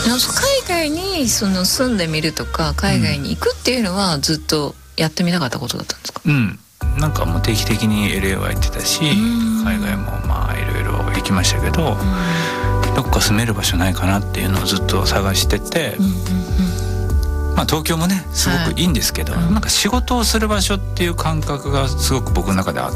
海外に住んでみるとか海外に行くっていうのはずっとやってみたかったことだったんですか？ なんかもう定期的に LA は行ってたし、海外もまあいろいろ行きましたけど、どっか住める場所ないかなっていうのをずっと探してて、まあ東京もねすごくいいんですけど、なんか仕事をする場所っていう感覚がすごく僕の中であって、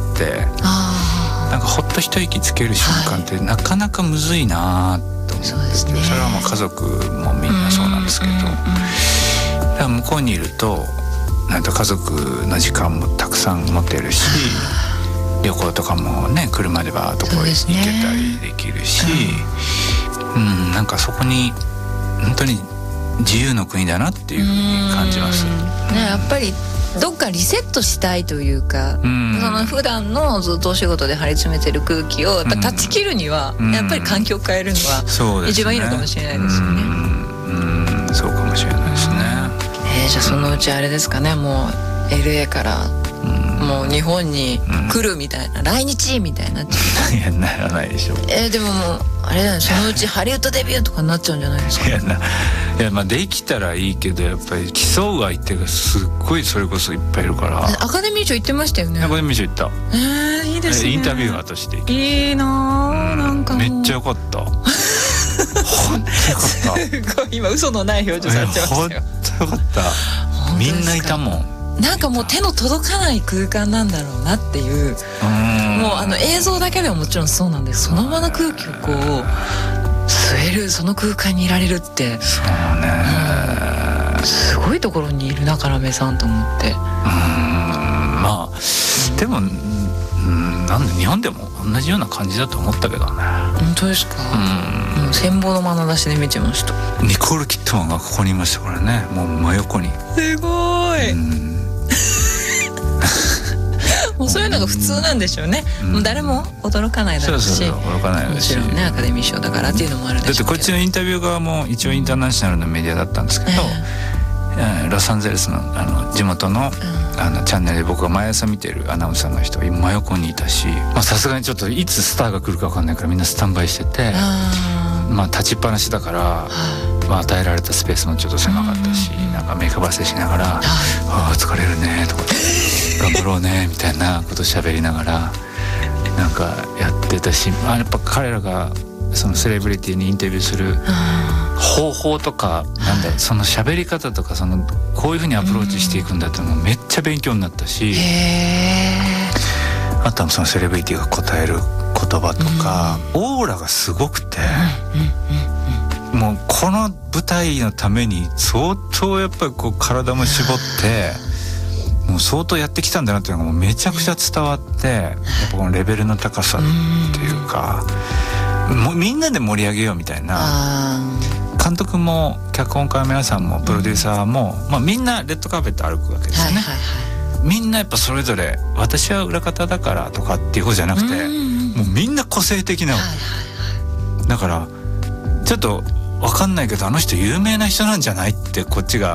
なんかほっと一息つける瞬間ってなかなかむずいなと思ってて、それはもう家族もみんなそうなんですけど、だから向こうにいるとなんと家族の時間もたくさん持てるし、旅行とかもね車でバーッとこう行けたりできるし、なんかそこに本当に自由の国だなっていうふうに感じます、 やっぱりどっかリセットしたいというか、その普段のずっとお仕事で張り詰めてる空気をやっぱ断ち切るには、やっぱり環境を変えるのは一番いいのかもしれないですよね。 そうかもしれないですね。 じゃあそのうちあれですかね、もう LA からもう日本に来るみたいな、来日みたいになっちゃう。 いやならないでしょ。 でももうあれだよ、そのうちハリウッドデビューとかになっちゃうんじゃないですか。 いやまあできたらいいけど、やっぱり競う相手がすっごいそれこそいっぱいいるから。 アカデミー賞行ってましたよね。 アカデミー賞行った。 いいですね。 インタビュアーとして行きました。 いいな、なんかめっちゃ良かった本当よかったすごい今嘘のない表情されてましたよ。 本当よかった。みんないたもん。 なんかもう手の届かない空間なんだろうなっていう、もう映像だけではもちろんそうなんです。その場の空気をこう吸える、その空間にいられるって、 そうね、 すごいところにいるな要さんと思って。 まあでもなんで日本でも同じような感じだと思ったけどね。 本当ですか？もう羨望の眼差しで見てました。 ニコール・キットマンがここにいましたからね、もう真横に。 すごい。もうそういうのが普通なんでしょうね。もう誰も驚かないだろうし、 そう驚かないだし、 もちろんねアカデミー賞だからっていうのもあるでしょうけど。 だってこっちのインタビュー側も一応インターナショナルのメディアだったんですけど、ロサンゼルスの地元のチャンネルで僕が毎朝見てるアナウンサーの人が真横にいたし、さすがにちょっといつスターが来るか分かんないからみんなスタンバイしてて、まあ立ちっぱなしだから、与えられたスペースもちょっと狭かったし、なんか目かばせしながら「ああ疲れるね」とか「頑張ろうね」みたいなこと喋りながらなんかやってたし、やっぱ彼らがそのセレブリティにインタビューする方法とか、なんだその喋り方とか、こういうふうにアプローチしていくんだってもうめっちゃ勉強になったし、あとはそのセレブリティが答える言葉とか、オーラがすごくて、もうこの舞台のために相当やっぱりこう体も絞ってもう相当やってきたんだなっていうのがもうめちゃくちゃ伝わって、やっぱこのレベルの高さっていうか、もうみんなで盛り上げようみたいな。監督も脚本家の皆さんもプロデューサーも、みんなレッドカーペット歩くわけですよね。みんなやっぱそれぞれ私は裏方だからとかっていうことじゃなくて、もうみんな個性的なわけだから、ちょっと分かんないけどあの人有名な人なんじゃないってこっちが